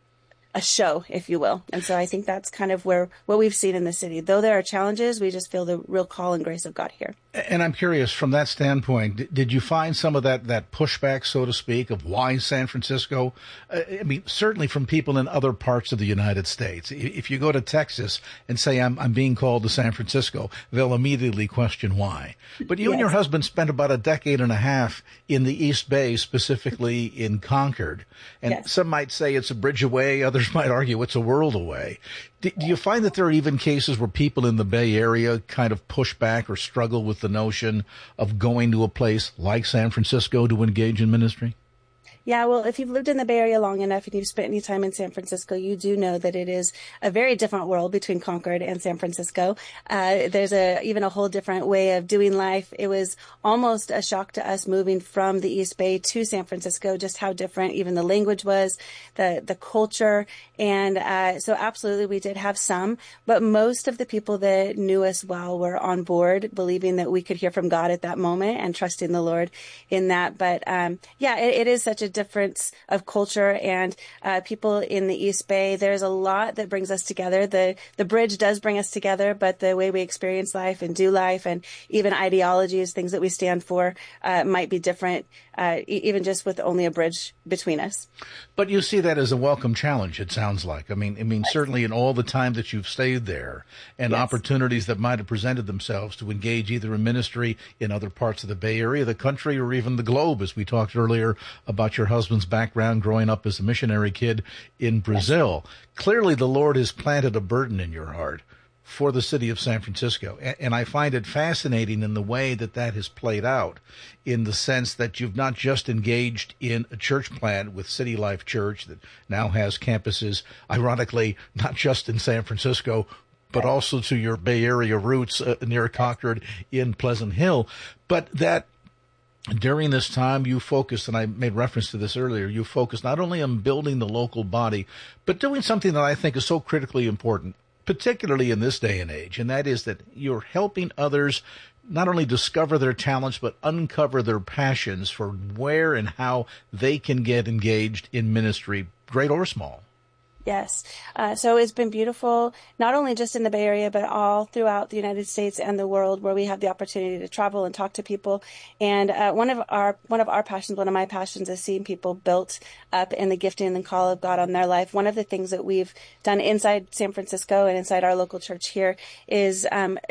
a show, if you will. And so I think that's kind of where what we've seen in the city. Though there are challenges, we just feel the real call and grace of God here. And I'm curious, from that standpoint, did you find some of that, that pushback, so to speak, of why San Francisco? I mean, certainly from people in other parts of the United States. If you go to Texas and say, I'm, I'm being called to San Francisco, they'll immediately question why. But you yes. and your husband spent about a decade and a half in the East Bay, specifically in Concord. And yes. some might say it's a bridge away, others might argue it's a world away. Do, do you find that there are even cases where people in the Bay Area kind of push back or struggle with the notion of going to a place like San Francisco to engage in ministry? Yeah, well, if you've lived in the Bay Area long enough and you've spent any time in San Francisco, you do know that it is a very different world between Concord and San Francisco. Uh, there's a even a whole different way of doing life. It was almost a shock to us moving from the East Bay to San Francisco, just how different even the language was, the the culture. And uh, so absolutely we did have some, but most of the people that knew us well were on board, believing that we could hear from God at that moment and trusting the Lord in that. But um, yeah, it, it is such a difference of culture and uh, people in the East Bay. There's a lot that brings us together. The the bridge does bring us together, but the way we experience life and do life and even ideologies, things that we stand for, uh, might be different, uh, e- even just with only a bridge between us. But you see that as a welcome challenge, it sounds like. I mean, I mean, yes. certainly in all the time that you've stayed there and yes. opportunities that might have presented themselves to engage either in ministry in other parts of the Bay Area, the country, or even the globe, as we talked earlier about your husband's background growing up as a missionary kid in Brazil. Yes. Clearly, the Lord has planted a burden in your heart for the city of San Francisco. And I find it fascinating in the way that that has played out, in the sense that you've not just engaged in a church plant with City Life Church that now has campuses, ironically, not just in San Francisco, but also to your Bay Area roots uh, near Concord in Pleasant Hill, but that during this time, you focused, and I made reference to this earlier, you focused not only on building the local body, but doing something that I think is so critically important, particularly in this day and age, and that is that you're helping others not only discover their talents, but uncover their passions for where and how they can get engaged in ministry, great or small. Yes. Uh, so it's been beautiful, not only just in the Bay Area, but all throughout the United States and the world, where we have the opportunity to travel and talk to people. And uh, one of our one of our passions, one of my passions, is seeing people built up in the gifting and the call of God on their life. One of the things that we've done inside San Francisco and inside our local church here is um,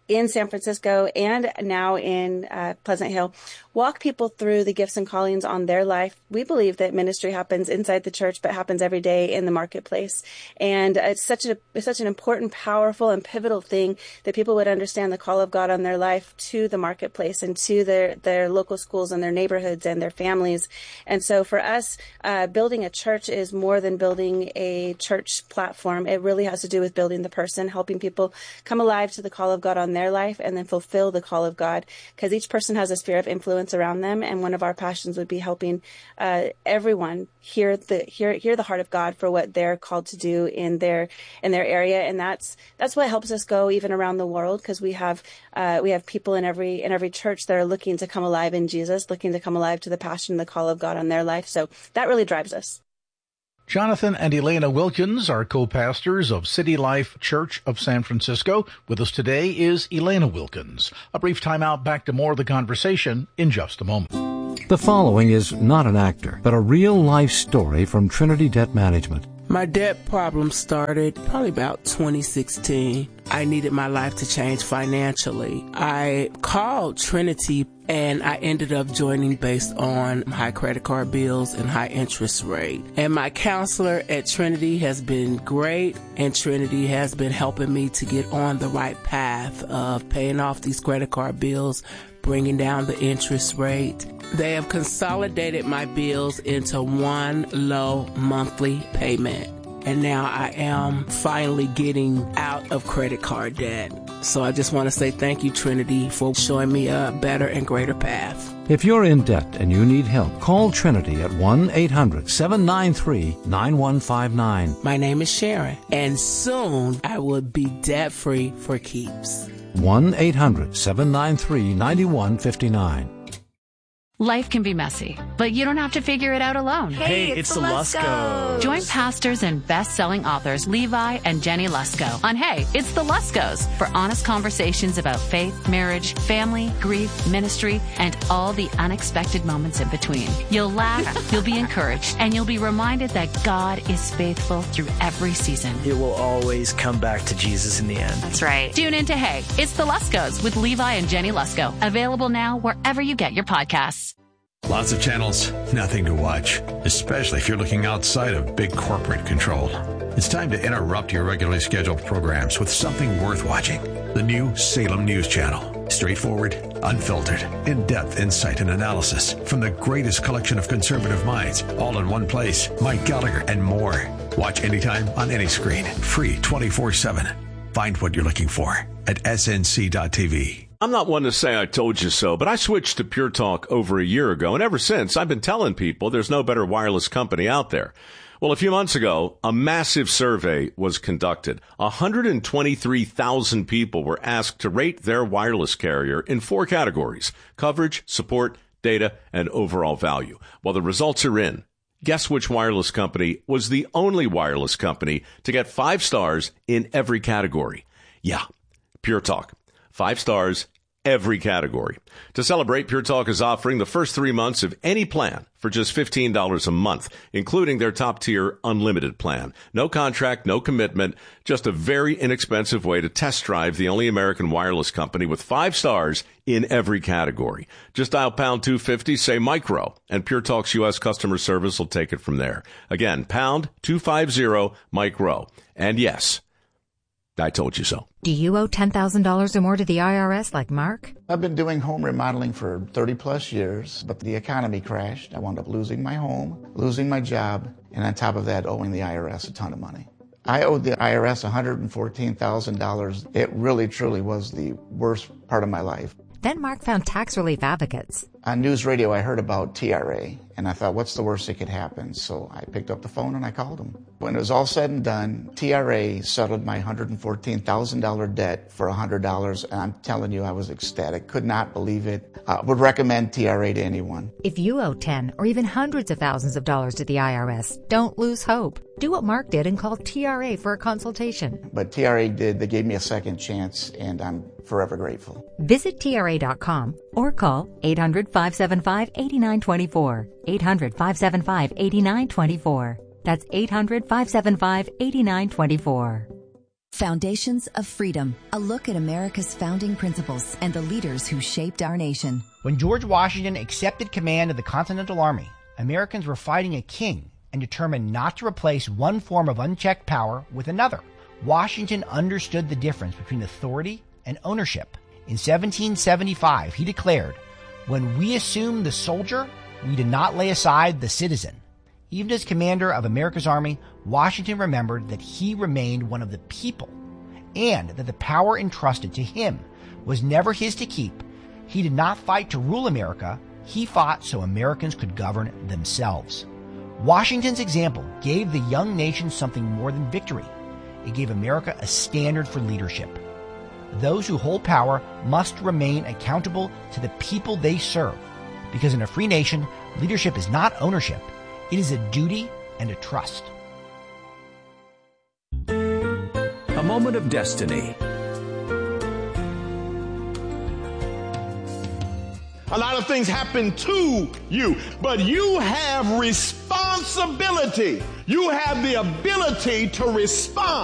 in San Francisco and now in uh, Pleasant Hill, walk people through the gifts and callings on their life. We believe that ministry happens inside the church, but happens every day in the marketplace. And it's such a it's such an important, powerful, and pivotal thing that people would understand the call of God on their life to the marketplace and to their, their local schools and their neighborhoods and their families. And so for us, uh, building a church is more than building a church platform. It really has to do with building the person, helping people come alive to the call of God on their life and then fulfill the call of God, because each person has a sphere of influence around them, and one of our passions would be helping uh, everyone hear the hear hear the heart of God for what they're called to do in their in their area. And that's that's what helps us go even around the world, because we have uh, we have people in every in every church that are looking to come alive in Jesus, looking to come alive to the passion and the call of God on their life. So that really drives us. Jonathan and Elena Wilkins are co-pastors of City Life Church of San Francisco. With us today is Elena Wilkins. A brief time out, back to more of the conversation in just a moment. The following is not an actor, but a real-life story from Trinity Debt Management. My debt problem started probably about twenty sixteen. I needed my life to change financially. I called Trinity and I ended up joining based on high credit card bills and high interest rate. And my counselor at Trinity has been great, and Trinity has been helping me to get on the right path of paying off these credit card bills, bringing down the interest rate. They have consolidated my bills into one low monthly payment. And now I am finally getting out of credit card debt. So I just want to say thank you, Trinity, for showing me a better and greater path. If you're in debt and you need help, call Trinity at one eight hundred seven nine three nine one five nine. My name is Sharon, and soon I will be debt-free for keeps. one eight hundred seven nine three nine one five nine. Life can be messy, but you don't have to figure it out alone. Hey, it's, it's the Luskos. Join pastors and best-selling authors Levi and Jenny Lusko on Hey, It's the Luskos for honest conversations about faith, marriage, family, grief, ministry, and all the unexpected moments in between. You'll laugh, you'll be encouraged, and you'll be reminded that God is faithful through every season. It will always come back to Jesus in the end. That's right. Tune in to Hey, It's the Luskos with Levi and Jenny Lusko. Available now wherever you get your podcasts. Lots of channels, nothing to watch, especially if you're looking outside of big corporate control. It's time to interrupt your regularly scheduled programs with something worth watching. The new Salem News Channel. Straightforward, unfiltered, in-depth insight and analysis from the greatest collection of conservative minds, all in one place. Mike Gallagher and more. Watch anytime on any screen. Free twenty-four seven. Find what you're looking for at S N C dot T V. I'm not one to say I told you so, but I switched to Pure Talk over a year ago, and ever since, I've been telling people there's no better wireless company out there. Well, a few months ago, a massive survey was conducted. one hundred twenty-three thousand people were asked to rate their wireless carrier in four categories: coverage, support, data, and overall value. Well, the results are in. Guess which wireless company was the only wireless company to get five stars in every category? Yeah, Pure Talk. Five stars, every category. To celebrate, Pure Talk is offering the first three months of any plan for just fifteen dollars a month, including their top-tier unlimited plan. No contract, no commitment, just a very inexpensive way to test drive the only American wireless company with five stars in every category. Just dial pound two fifty, say micro, and Pure Talk's U S customer service will take it from there. Again, pound two fifty, micro. And yes, I told you so. Do you owe ten thousand dollars or more to the I R S like Mark? I've been doing home remodeling for thirty plus years, but the economy crashed. I wound up losing my home, losing my job, and on top of that, owing the I R S a ton of money. I owed the I R S one hundred fourteen thousand dollars. It really, truly was the worst part of my life. Then Mark found tax relief advocates. On news radio, I heard about T R A, and I thought, what's the worst that could happen? So I picked up the phone and I called them. When it was all said and done, T R A settled my one hundred fourteen thousand dollars debt for one hundred dollars, and I'm telling you, I was ecstatic. Could not believe it. I would recommend T R A to anyone. If you owe ten or even hundreds of thousands of dollars to the I R S, don't lose hope. Do what Mark did and call T R A for a consultation. But T R A did. They gave me a second chance, and I'm forever grateful. Visit T R A dot com or call eight hundred, five seven five, eight nine two four. eight hundred, five seven five, eight nine two four. That's eight hundred, five seven five, eight nine two four. Foundations of Freedom, a look at America's founding principles and the leaders who shaped our nation. When George Washington accepted command of the Continental Army, Americans were fighting a king and determined not to replace one form of unchecked power with another. Washington understood the difference between authority and ownership. In seventeen seventy-five, he declared, "When we assume the soldier, we did not lay aside the citizen." Even as commander of America's army, Washington remembered that he remained one of the people and that the power entrusted to him was never his to keep. He did not fight to rule America. He fought so Americans could govern themselves. Washington's example gave the young nation something more than victory. It gave America a standard for leadership. Those who hold power must remain accountable to the people they serve, because in a free nation, leadership is not ownership. It is a duty and a trust. A moment of destiny. A lot of things happen to you, but you have responsibility. You have the ability to respond.